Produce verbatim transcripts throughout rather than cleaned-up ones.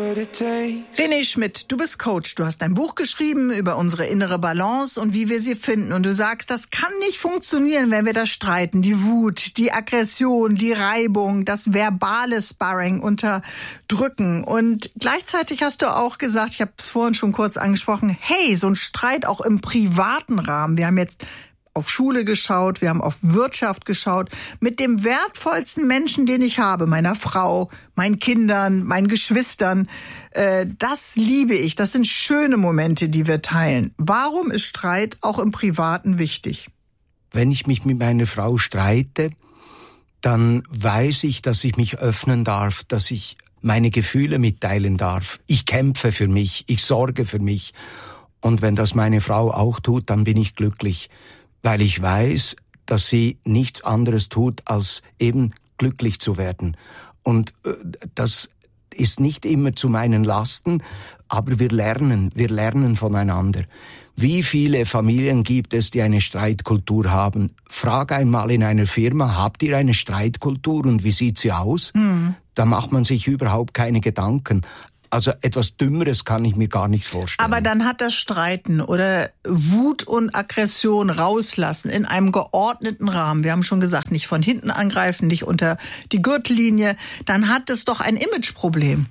René Schmidt, du bist Coach. Du hast ein Buch geschrieben über unsere innere Balance und wie wir sie finden. Und du sagst, das kann nicht funktionieren, wenn wir das streiten. Die Wut, die Aggression, die Reibung, das verbale Sparring unterdrücken. Und gleichzeitig hast du auch gesagt, ich habe es vorhin schon kurz angesprochen, hey, so ein Streit auch im privaten Rahmen. Wir haben jetzt auf Schule geschaut, wir haben auf Wirtschaft geschaut, mit dem wertvollsten Menschen, den ich habe, meiner Frau, meinen Kindern, meinen Geschwistern. Äh, das liebe ich. Das sind schöne Momente, die wir teilen. Warum ist Streit auch im Privaten wichtig? Wenn ich mich mit meiner Frau streite, dann weiß ich, dass ich mich öffnen darf, dass ich meine Gefühle mitteilen darf. Ich kämpfe für mich, ich sorge für mich. Und wenn das meine Frau auch tut, dann bin ich glücklich. Weil ich weiß, dass sie nichts anderes tut, als eben glücklich zu werden. Und äh, das ist nicht immer zu meinen Lasten, aber wir lernen, wir lernen voneinander. Wie viele Familien gibt es, die eine Streitkultur haben? Frag einmal in einer Firma, habt ihr eine Streitkultur und wie sieht sie aus? Hm. Da macht man sich überhaupt keine Gedanken. Also etwas Dümmeres kann ich mir gar nicht vorstellen. Aber dann hat das Streiten oder Wut und Aggression rauslassen in einem geordneten Rahmen. Wir haben schon gesagt, nicht von hinten angreifen, nicht unter die Gürtellinie. Dann hat es doch ein Imageproblem.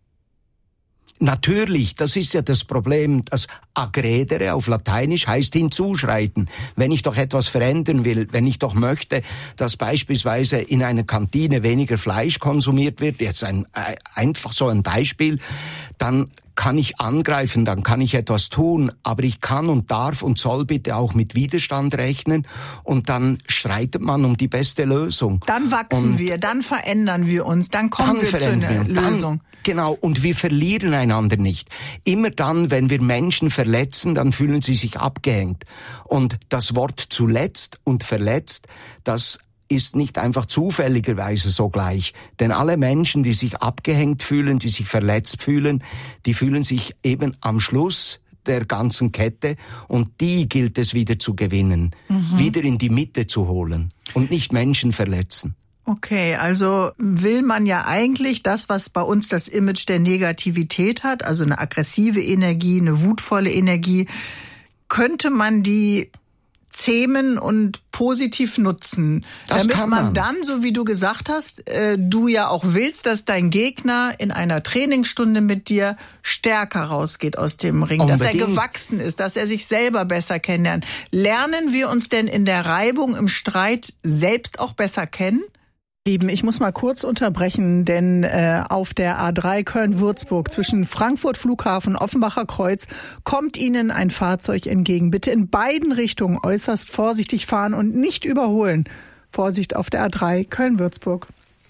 Natürlich, das ist ja das Problem. Das aggredere auf Lateinisch heißt hinzuschreiten. Wenn ich doch etwas verändern will, wenn ich doch möchte, dass beispielsweise in einer Kantine weniger Fleisch konsumiert wird, jetzt ein, einfach so ein Beispiel, dann kann ich angreifen, dann kann ich etwas tun, aber ich kann und darf und soll bitte auch mit Widerstand rechnen und dann streitet man um die beste Lösung. Dann wachsen und wir, dann verändern wir uns, dann kommen dann wir zu einer wir. Lösung. Dann, genau, und wir verlieren einander nicht. Immer dann, wenn wir Menschen verletzen, dann fühlen sie sich abgehängt. Und das Wort zuletzt und verletzt, das ist nicht einfach zufälligerweise so gleich. Denn alle Menschen, die sich abgehängt fühlen, die sich verletzt fühlen, die fühlen sich eben am Schluss der ganzen Kette und die gilt es wieder zu gewinnen, mhm. wieder in die Mitte zu holen und nicht Menschen verletzen. Okay, also will man ja eigentlich das, was bei uns das Image der Negativität hat, also eine aggressive Energie, eine wutvolle Energie, könnte man die zähmen und positiv nutzen, das damit kann man. man dann, so wie du gesagt hast, äh, du ja auch willst, dass dein Gegner in einer Trainingsstunde mit dir stärker rausgeht aus dem Ring, Unbedingt. Dass er gewachsen ist, dass er sich selber besser kennenlernt. Lernen wir uns denn in der Reibung, im Streit selbst auch besser kennen? Lieben, ich muss mal kurz unterbrechen, denn äh, auf der A drei Köln-Würzburg zwischen Frankfurt Flughafen und Offenbacher Kreuz kommt Ihnen ein Fahrzeug entgegen. Bitte in beiden Richtungen äußerst vorsichtig fahren und nicht überholen. Vorsicht auf der A drei Köln-Würzburg.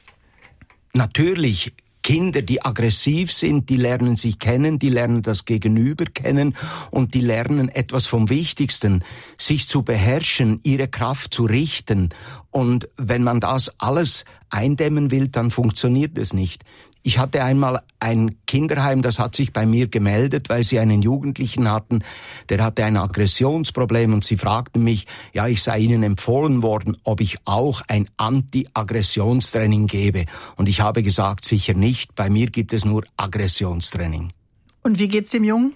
Natürlich. Kinder, die aggressiv sind, die lernen sich kennen, die lernen das Gegenüber kennen und die lernen etwas vom Wichtigsten, sich zu beherrschen, ihre Kraft zu richten. Und wenn man das alles eindämmen will, dann funktioniert es nicht. Ich hatte einmal ein Kinderheim, das hat sich bei mir gemeldet, weil sie einen Jugendlichen hatten, der hatte ein Aggressionsproblem und sie fragten mich, ja, ich sei ihnen empfohlen worden, ob ich auch ein Anti-Aggressionstraining gebe. Und ich habe gesagt, sicher nicht, bei mir gibt es nur Aggressionstraining. Und wie geht's dem Jungen?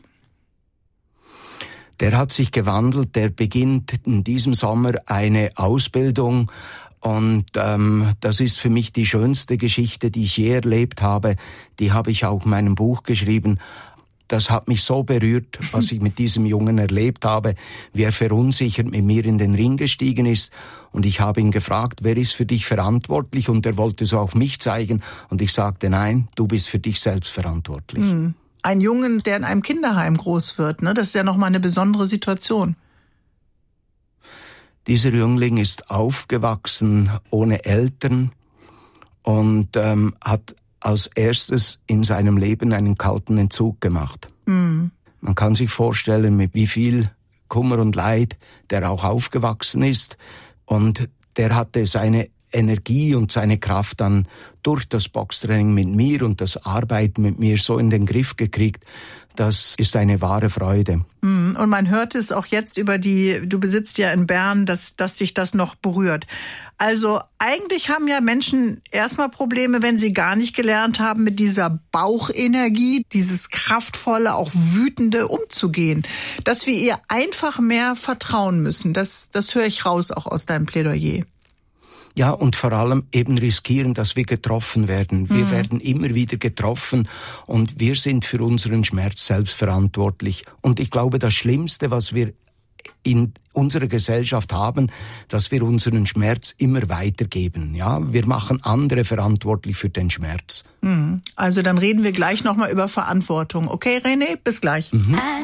Der hat sich gewandelt, der beginnt in diesem Sommer eine Ausbildung. Und ähm, das ist für mich die schönste Geschichte, die ich je erlebt habe. Die habe ich auch in meinem Buch geschrieben. Das hat mich so berührt, was ich mit diesem Jungen erlebt habe, wie er verunsichert mit mir in den Ring gestiegen ist. Und ich habe ihn gefragt, wer ist für dich verantwortlich? Und er wollte so auf mich zeigen. Und ich sagte, nein, du bist für dich selbst verantwortlich. Hm. Ein Jungen, der in einem Kinderheim groß wird, ne? Das ist ja nochmal eine besondere Situation. Dieser Jüngling ist aufgewachsen ohne Eltern und ähm, hat als erstes in seinem Leben einen kalten Entzug gemacht. Mhm. Man kann sich vorstellen, mit wie viel Kummer und Leid der auch aufgewachsen ist. Und der hatte seine Energie und seine Kraft dann durch das Boxtraining mit mir und das Arbeiten mit mir so in den Griff gekriegt. Das ist eine wahre Freude. Und man hört es auch jetzt über die, du besitzt ja in Bern, dass, dass sich das noch berührt. Also eigentlich haben ja Menschen erstmal Probleme, wenn sie gar nicht gelernt haben, mit dieser Bauchenergie, dieses kraftvolle, auch wütende umzugehen. Dass wir ihr einfach mehr vertrauen müssen. Das, das höre ich raus auch aus deinem Plädoyer. Ja, und vor allem eben riskieren, dass wir getroffen werden. Wir mhm. werden immer wieder getroffen und wir sind für unseren Schmerz selbst verantwortlich. Und ich glaube, das Schlimmste, was wir in unserer Gesellschaft haben, dass wir unseren Schmerz immer weitergeben. Ja, wir machen andere verantwortlich für den Schmerz. Mhm. Also dann reden wir gleich nochmal über Verantwortung. Okay, René, bis gleich. Mhm.